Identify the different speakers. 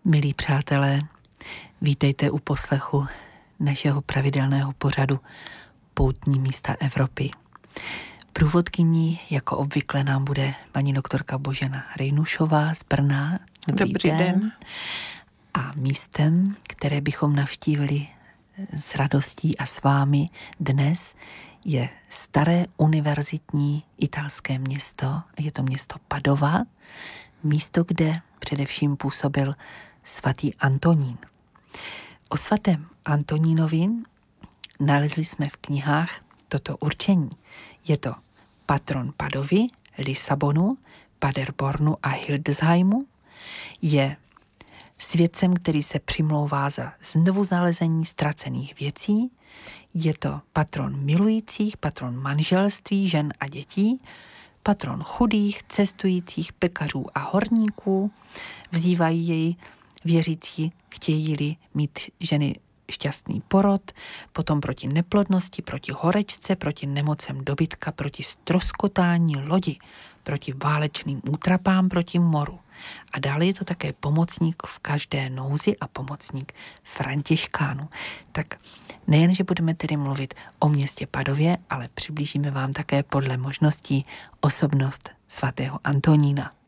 Speaker 1: Milí přátelé, vítejte u poslechu našeho pravidelného pořadu Poutní místa Evropy. Průvodkyní jako obvykle nám bude paní doktorka Božena Rejnušová z Brna.
Speaker 2: Dobrý den.
Speaker 1: A místem, které bychom navštívili s radostí a s vámi dnes, je staré univerzitní italské město. Je to město Padova, místo, kde především působil svatý Antonín. O svatém Antonínovi nalezli jsme v knihách toto určení. Je to patron Padovy, Lisabonu, Paderbornu a Hildesheimu. Je svědcem, který se přimlouvá za znovu nalezení ztracených věcí. Je to patron milujících, patron manželství, žen a dětí, patron chudých, cestujících, pekařů a horníků. Vzývají jej věřící, chtějí-li mít ženy šťastný porod, potom proti neplodnosti, proti horečce, proti nemocem dobytka, proti stroskotání lodi, proti válečným útrapám, proti moru. A dále je to také pomocník v každé nouzi a pomocník františkánů. Tak nejen, že budeme tedy mluvit o městě Padově, ale přiblížíme vám také podle možností osobnost svatého Antonína.